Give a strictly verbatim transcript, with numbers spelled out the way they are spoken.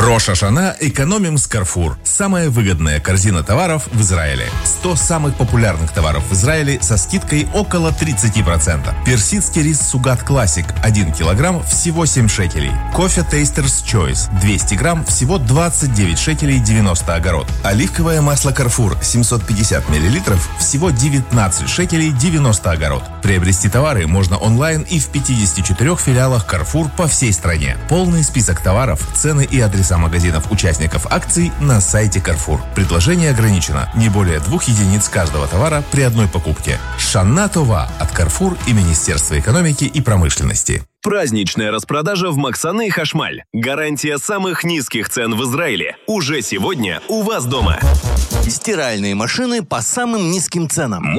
Рош ха-Шана экономим с Carrefour. Самая выгодная корзина товаров в Израиле. сто самых популярных товаров в Израиле со скидкой около тридцать процентов. Персидский рис Сугат Классик один килограмм всего семь шекелей. Кофе Taster's Choice двести грамм всего двадцать девять шекелей девяносто огород. Оливковое масло Carrefour семьсот пятьдесят миллилитров всего девятнадцать шекелей девяносто огород. Приобрести товары можно онлайн и в пятидесяти четырёх филиалах Carrefour по всей стране. Полный список товаров, цены и адреса магазинов участников акций на сайте Carrefour. Предложение ограничено. Не более двух единиц каждого товара при одной покупке. Шана Това от Carrefour и Министерства экономики и промышленности. Праздничная распродажа в Максаны и Хашмаль. Гарантия самых низких цен в Израиле. Уже сегодня у вас дома. Стиральные машины по самым низким ценам.